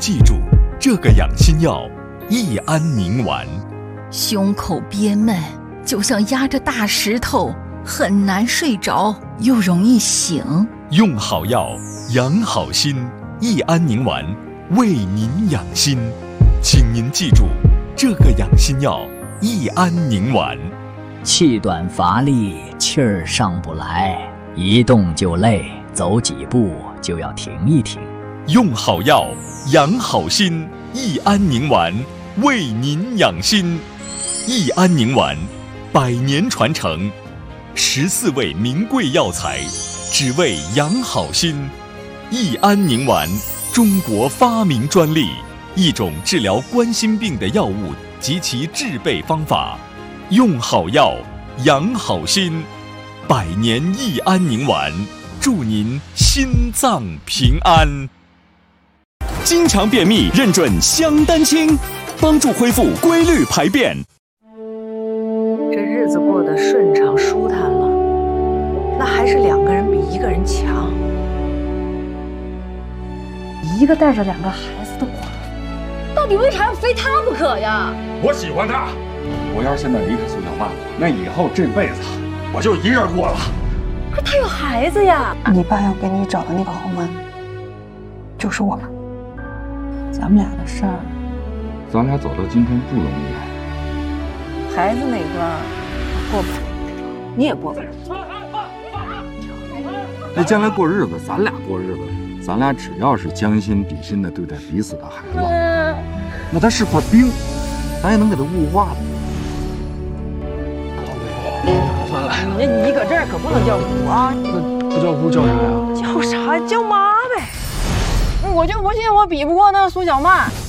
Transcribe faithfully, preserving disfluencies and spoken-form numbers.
记住这个养心药益安宁丸。 胸口憋闷，就像压着大石头，很难睡着，又容易醒。 用好药，养好心，益安宁丸为您养心。请您记住这个养心药益安宁丸。 气短乏力，气儿上不来，一动就累，走几步就要停一停。 用好药，养好心，益安宁丸为您养心。益安宁丸，百年传承，十四味名贵药材，只为养好心。益安宁丸，中国发明专利，一种治疗冠心病的药物及其制备方法。用好药，养好心，百年益安宁丸，祝您心脏平安。经常便秘认准香丹清，帮助恢复规律排便。 这日子过得顺畅舒坦了，那还是两个人比一个人强。 一个带着两个孩子的寡妇，到底为啥要非他不可呀？ 我喜欢他，我要是现在离开苏小曼，那以后这辈子我就一人过了。 可他有孩子呀！ 你爸要给你找的那个后妈，就是我们。咱们俩的事儿， 咱俩走到今天不容易。 孩子那关过不了，你也过不了。 那将来过日子，咱俩过日子，咱俩只要是将心比心的对待彼此的孩子，那他是块冰，咱也能给他雾化的。 算了，你你搁这儿可不能叫姑啊！ 那不叫姑叫啥呀？ 叫啥？叫妈呗！ 我就不信我比不过那苏小曼。